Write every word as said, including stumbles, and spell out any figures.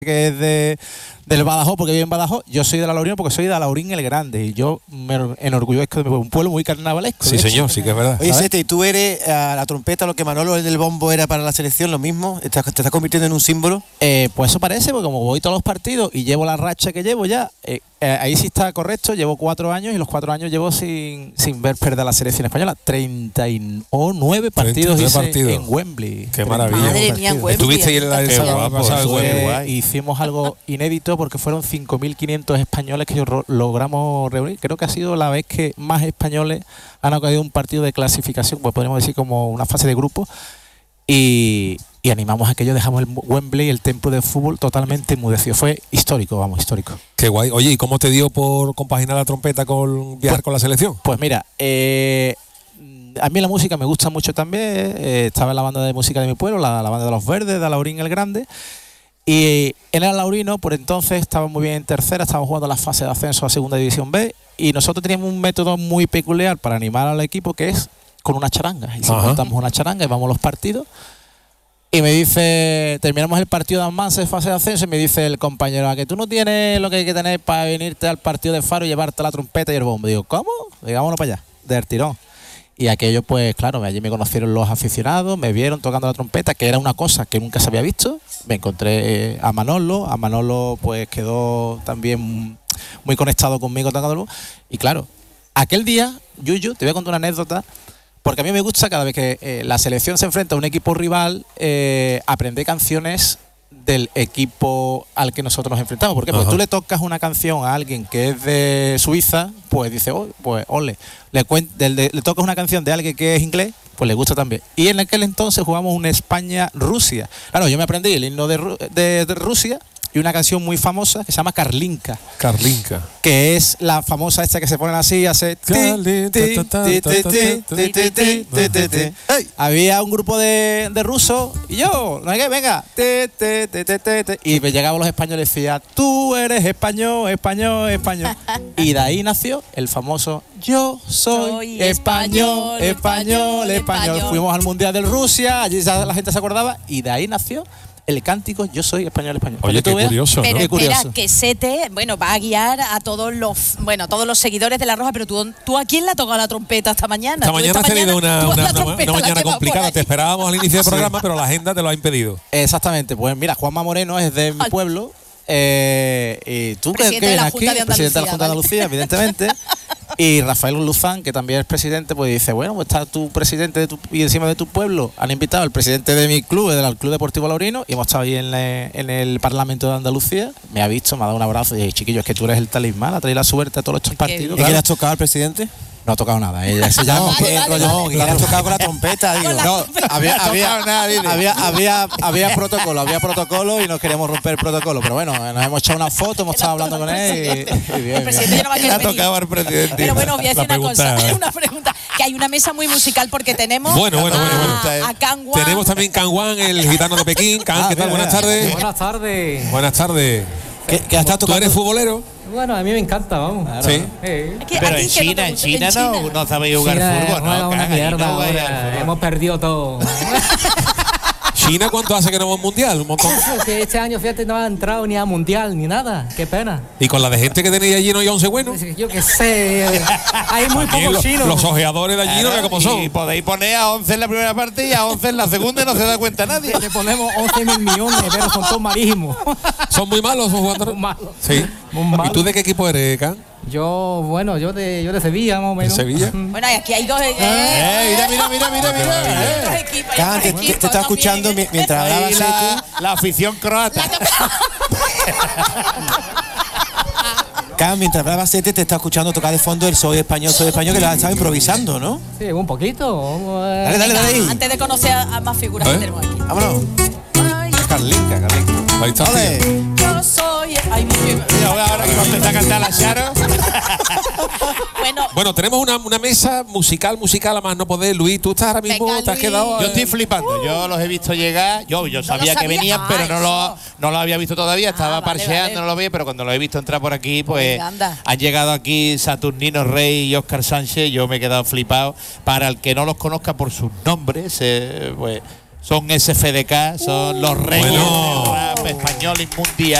que es de, del Badajoz, porque vive en Badajoz. Yo soy de La Laurina porque soy de Alaurín el Grande. Y yo me enorgullezco de un pueblo muy carnavalesco. Sí, señor, sí que es verdad. Oye, Sete, ¿y tú eres a la trompeta lo que Manolo el del bombo era para la selección, lo mismo? ¿Te, te estás convirtiendo en un símbolo? Eh, pues eso parece, porque como voy todos los partidos y llevo la racha que llevo ya, eh, eh, ahí sí está correcto, llevo cuatro años y los cuatro años llevo sin, sin ver perder la selección española. treinta y nueve partidos hice partidos. en Wembley. Qué maravilla. Madre mía, Wembley. Estuviste ahí en la Qué sábado guapo, pasado en eso es. Wembley. guay. Hicimos algo inédito porque fueron cinco mil quinientos españoles que ro- logramos reunir. Creo que ha sido la vez que más españoles han acudido a un partido de clasificación, pues podríamos decir como una fase de grupo. Y, y animamos a que ellos dejamos el Wembley, el templo de fútbol, totalmente enmudecido. Fue histórico, vamos, histórico. Qué guay. Oye, ¿y cómo te dio por compaginar la trompeta con viajar Pues- con la selección? Pues mira, eh, a mí la música me gusta mucho también. eh, estaba en la banda de música de mi pueblo, la, la banda de los Verdes, de Alaurín el Grande. Y en el Alaurino, por entonces, estaba muy bien en tercera, estábamos jugando la fase de ascenso a Segunda División B. Y nosotros teníamos un método muy peculiar para animar al equipo, que es con una charanga. Y si Ajá. montamos una charanga y vamos a los partidos. Y me dice, terminamos el partido de Almansa de fase de ascenso y me dice el compañero, a que tú no tienes lo que hay que tener para venirte al partido de Faro y llevarte la trompeta y el bombo. Digo, ¿cómo? Digámonos para allá, del tirón. Y aquello, pues claro, allí me conocieron los aficionados, me vieron tocando la trompeta, que era una cosa que nunca se había visto. Me encontré a Manolo, a Manolo pues quedó también muy conectado conmigo tocándolo. Y claro, aquel día, Yuyu, te voy a contar una anécdota, porque a mí me gusta cada vez que eh, la selección se enfrenta a un equipo rival, eh, aprender canciones del equipo al que nosotros nos enfrentamos. ¿Por qué? Porque Ajá. tú le tocas una canción a alguien que es de Suiza, pues dice, oh, pues ole. Le, cuen- del- de- le tocas una canción de alguien que es inglés, pues le gusta también. Y en aquel entonces jugamos una España-Rusia. Claro, yo me aprendí el himno de, Ru- de- de Rusia y una canción muy famosa que se llama Karlinka, Carlinka. que es la famosa esta que se ponen así, hace ti, Carlinka, ti, ta, ta, ti, ta, ti, ta, ti, ta, ti, ti, ti, ti, ti, ti. ¡Ey! Había un grupo de, de rusos y yo, no hay que, venga, te, te, te, te, te, te. Y me llegaban los españoles y decía, tú eres español, español, español. Y de ahí nació el famoso yo soy, Soy español, español, español, español, español. Fuimos al Mundial del Rusia, allí ya la gente se acordaba y de ahí nació el cántico yo soy español, español. Oye, Para que tú qué veas. curioso, Pero ¿no? Qué espera, curioso. que Sete, bueno, va a guiar a todos los, bueno, todos los seguidores de La Roja, pero tú, ¿tú a quién le ha tocado la trompeta esta mañana? Esta Tú mañana has tenido una, tú a una, la una- trompeta una la mañana llevas por complicada. ahí. Te esperábamos al inicio del programa, pero la agenda te lo ha impedido. Exactamente, pues mira, Juanma Moreno es de mi Al- pueblo. Eh, y tú que, Presidente que de la vienes Junta aquí, de presidente de la Andalucía, Junta de ¿vale? Andalucía, evidentemente. Y Rafael Luzán, que también es presidente, pues dice, bueno, pues está tu presidente de tu, y encima de tu pueblo. Han invitado al presidente de mi club, del Club Deportivo Laurino, y hemos estado ahí en, la- en el Parlamento de Andalucía. Me ha visto, me ha dado un abrazo y dice, chiquillo, es que tú eres el talismán, ha traído la suerte a todos estos partidos. ¿Y bien. qué Claro. le has tocado al presidente? No ha tocado nada. Ella se llama. Vale, vale, Rollo, vale. que le has tocado con la trompeta, digo. Con la- No, había, No ha había, tocado nada, dice. había, había, había protocolo, había protocolo y no queríamos romper el protocolo. Pero bueno, nos hemos echado una foto, hemos estado hablando con él y, y bien, El presidente ya no va a Le ha querer venir. tocado al presidente. Pero bueno, voy a decir La una cosa, pregunta, ¿eh? una pregunta, que hay una mesa muy musical porque tenemos Bueno, bueno, a, bueno, bueno. a Can Wan. Tenemos también Can Wan, el gitano de Pekín. Can, Ah, ¿qué tal? mira, Buenas mira. tardes. Buenas tardes. Buenas tardes. ¿Qué, qué has estado ¿Tú tocando? eres futbolero? Bueno, a mí me encanta, vamos. Sí. Eh. Es que Pero a ti en que no te China, en gusta- China no, no sabéis jugar China fútbol, juega ¿no? una Caga, allí mierda no jugáis al ahora. fútbol. Hemos perdido todo. ¿China cuánto hace que no va a un mundial? Un montón. Que este año, fíjate, no ha entrado ni a mundial ni nada. Qué pena. Y con la de gente que tenéis allí no hay once buenos. Yo qué sé. Hay muy Aquí pocos los, chinos. los ojeadores de allí no vean cómo Y son. podéis poner a once en la primera parte y a once en la segunda y no se da cuenta nadie. Le ponemos once mil millones, pero son todos marísimos. ¿Son muy malos esos jugadores? Muy malos. Sí. Muy ¿Y malos. tú de qué equipo eres, Can? Yo, bueno, yo de, yo de Sevilla, más o ¿De menos. Sevilla? Bueno, y aquí hay dos. eh, Eh, mira, mira, mira, mira, mira. hay otros eh. equipos, hay Can, otros te, te- te equipos estaba también. escuchando mi- mientras hablaba Ahí Sete. ¿eh? La, la afición croata. Can, mientras hablaba Sete, te está escuchando tocar de fondo el Soy Español, Soy Español, que lo estaba improvisando, ¿no? Sí, un poquito. eh. Dale, dale, dale ahí. Antes de conocer a, a más figuras ¿Eh? que tenemos aquí. Vámonos. Ay, Carlinka, Carlinka. Ahí está. Ole. tío. yo soy. Ay, mi- Mira, ahora que comienza a cantar la Charo. bueno, Bueno, tenemos una, una mesa musical, musical, a más no poder. Luis, tú estás ahora mismo, Venga, te has Luis. quedado. Yo eh, estoy flipando, yo los he visto llegar, yo, yo lo sabía que sabía. venían, Ah, pero no lo, eso. no lo había visto todavía, estaba Ah, vale, parcheando, vale. no lo vi, pero cuando lo he visto entrar por aquí, pues Venga, anda. han llegado aquí Saturnino Rey y Óscar Sánchez, yo me he quedado flipado. Para el que no los conozca por sus nombres, eh, pues son S F D K, son los reyes Bueno. del rap español y mundial.